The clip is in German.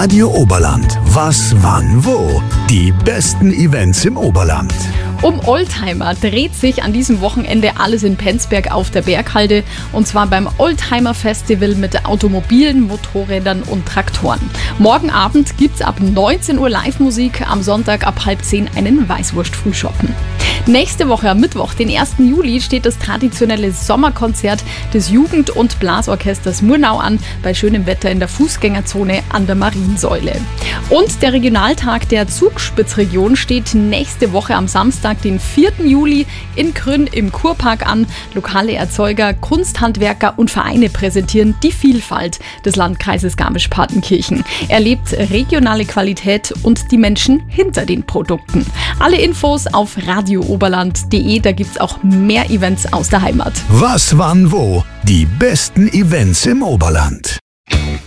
Radio Oberland. Was, wann, wo? Die besten Events im Oberland. Um Oldtimer dreht sich an diesem Wochenende alles in Penzberg auf der Berghalde, und zwar beim Oldtimer Festival mit Automobilen, Motorrädern und Traktoren. Morgen Abend gibt's ab 19 Uhr Live-Musik, am Sonntag ab 9:30 einen Weißwurst-Frühschoppen. Nächste Woche am Mittwoch, den 1. Juli, steht das traditionelle Sommerkonzert des Jugend- und Blasorchesters Murnau an, bei schönem Wetter in der Fußgängerzone an der Mariensäule. Und der Regionaltag der Zugspitzregion steht nächste Woche am Samstag, den 4. Juli, in Grün im Kurpark an. Lokale Erzeuger, Kunsthandwerker und Vereine präsentieren die Vielfalt des Landkreises Garmisch-Partenkirchen. Erlebt regionale Qualität und die Menschen hinter den Produkten. Alle Infos auf radiooberland.de, da gibt's auch mehr Events aus der Heimat. Was, wann, wo? Die besten Events im Oberland.